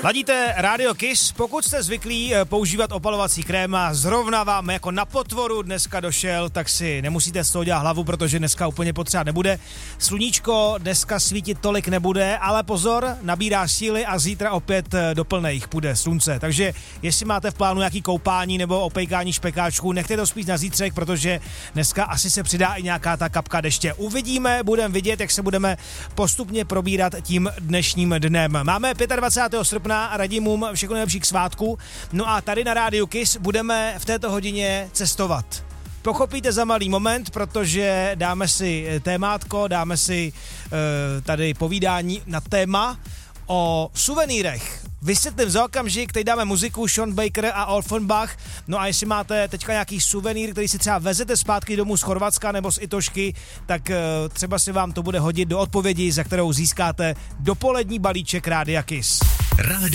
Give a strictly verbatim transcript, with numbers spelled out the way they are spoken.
Ladíte Radio Kiss, pokud jste zvyklí používat opalovací krém a zrovna vám jako na potvoru dneska došel, tak si nemusíte z toho dělat hlavu, protože dneska úplně potřeba nebude. Sluníčko dneska svítit tolik nebude, ale pozor, nabírá síly a zítra opět do plných půjde slunce. Takže jestli máte v plánu nějaký koupání nebo opejkání špekáčků, nechte to spíš na zítřek, protože dneska asi se přidá i nějaká ta kapka deště. Uvidíme, budeme vidět, jak se budeme postupně probírat tím dnešním dnem. Máme dvacátého pátého srpna a radím všechno nejlepší k svátku. No a tady na Rádiu Kiss budeme v této hodině cestovat. Pochopíte za malý moment, protože dáme si témátko, dáme si uh, tady povídání na téma o suvenýrech. Vysvětlím za okamžik, teď dáme muziku Sean Baker a Offenbach. No a jestli máte teďka nějaký suvenýr, který si třeba vezete zpátky domů z Chorvatska nebo z Itošky, tak uh, třeba si vám to bude hodit do odpovědi, za kterou získáte dopolední balíček Rádia Kiss.